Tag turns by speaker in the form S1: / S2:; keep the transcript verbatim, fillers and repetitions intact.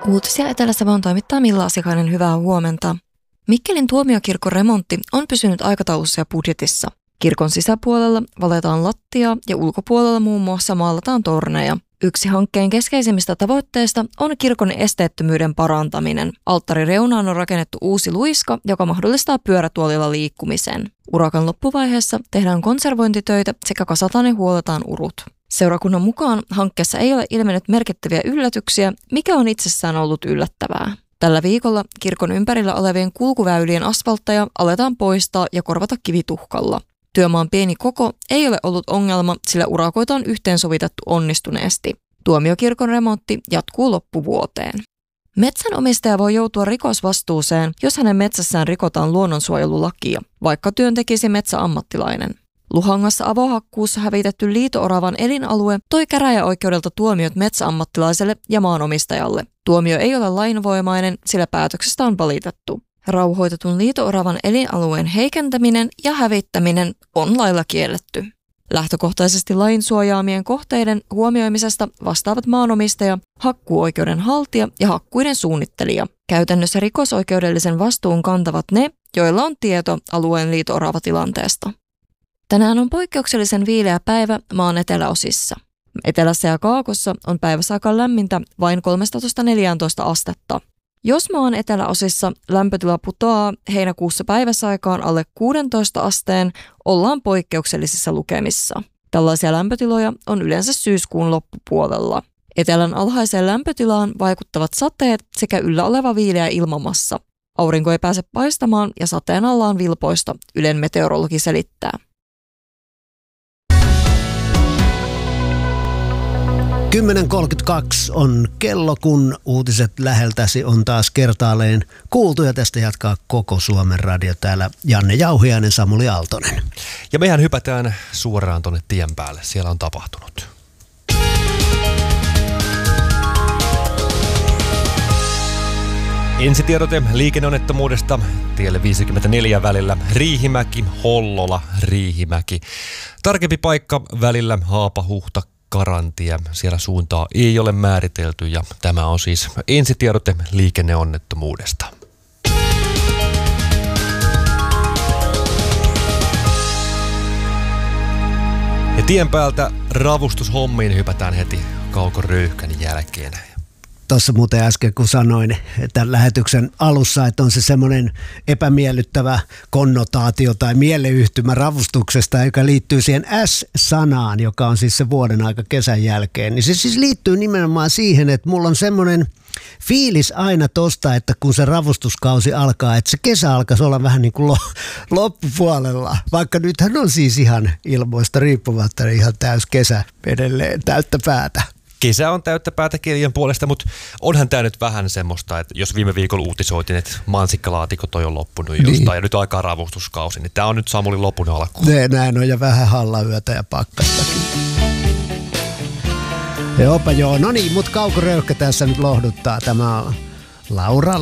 S1: Uutisia Etelä-Savon toimittaa Milla Asikainen, hyvää huomenta. Mikkelin tuomiokirkon remontti on pysynyt aikataulussa ja budjetissa. Kirkon sisäpuolella valetaan lattiaa ja ulkopuolella muun muassa maalataan torneja. Yksi hankkeen keskeisimmistä tavoitteista on kirkon esteettömyyden parantaminen. Alttarireunaan on rakennettu uusi luiska, joka mahdollistaa pyörätuolilla liikkumisen. Urakan loppuvaiheessa tehdään konservointitöitä sekä kasataan ja huolletaan urut. Seurakunnan mukaan hankkeessa ei ole ilmennyt merkittäviä yllätyksiä, mikä on itsessään ollut yllättävää. Tällä viikolla kirkon ympärillä olevien kulkuväylien asfaltteja aletaan poistaa ja korvata kivituhkalla. Työmaan pieni koko ei ole ollut ongelma, sillä urakoita on yhteensovitettu onnistuneesti. Tuomiokirkon remontti jatkuu loppuvuoteen. Metsänomistaja voi joutua rikosvastuuseen, jos hänen metsässään rikotaan luonnonsuojelulakia, vaikka työn tekisi metsäammattilainen. Luhangassa avohakkuussa hävitetty liito-oravan elinalue toi käräjäoikeudelta tuomiot metsäammattilaiselle ja maanomistajalle. Tuomio ei ole lainvoimainen, sillä päätöksestä on valitettu. Rauhoitetun liito-oravan elinalueen heikentäminen ja hävittäminen on lailla kielletty. Lähtökohtaisesti lain suojaamien kohteiden huomioimisesta vastaavat maanomistaja, hakkuuoikeuden haltija ja hakkuiden suunnittelija. Käytännössä rikosoikeudellisen vastuun kantavat ne, joilla on tieto alueen liito-oravatilanteesta. Tänään on poikkeuksellisen viileä päivä maan eteläosissa. Etelässä ja kaakossa on päivässä aika lämmintä vain kolmetoista neljätoista astetta. Jos maan eteläosissa lämpötila putoaa heinäkuussa päiväsaikaan alle kuusitoista asteen, ollaan poikkeuksellisissa lukemissa. Tällaisia lämpötiloja on yleensä syyskuun loppupuolella. Etelän alhaiseen lämpötilaan vaikuttavat sateet sekä yllä oleva viileä ilmamassa. Aurinko ei pääse paistamaan ja sateen alla on vilpoista, Ylen meteorologi selittää.
S2: kymmenen kolmekymmentäkaksi on kello, kun uutiset läheltäsi on taas kertaalleen kuultu, ja tästä jatkaa koko Suomen radio. Täällä Janne Jauhiainen, Samuli Aaltonen.
S3: Ja mehän hypätään suoraan tuonne tien päälle. Siellä on tapahtunut. Ensitiedote liikenneonnettomuudesta tielle viisikymmentäneljä välillä Riihimäki, Hollola, Riihimäki. Tarkempi paikka välillä Haapa-Huhta, Karantie. Siellä suuntaa ei ole määritelty ja tämä on siis ensitiedote liikenneonnettomuudesta. Ja tien päältä ravustushommiin hypätään heti Kauko Röyhkän jälkeen.
S2: Tuossa muuten äsken, kun sanoin tämän lähetyksen alussa, että on se semmoinen epämiellyttävä konnotaatio tai mieleyhtymä ravustuksesta, joka liittyy siihen S-sanaan, joka on siis se vuoden aika kesän jälkeen. Niin se siis liittyy nimenomaan siihen, että mulla on semmoinen fiilis aina tosta, että kun se ravustuskausi alkaa, että se kesä alkaisi olla vähän niin kuin loppupuolella. Vaikka nythän on siis ihan ilmoista riippumatta ihan täys kesä edelleen täyttä päätä.
S3: Kesä on täyttä päätä kelien puolesta, mutta onhan tämä nyt vähän semmoista, että jos viime viikolla uutisoitin, että mansikkalaatikko toi on loppunut jostain niin, ja nyt alkaa ravustuskausi, niin tämä on nyt Samulin lopun alku.
S2: Ne, näin on, ja vähän hallayötä ja pakkastakin. Joopa joo, no niin, mutta Kauko Röyhkä tässä nyt lohduttaa. Tämä on Laura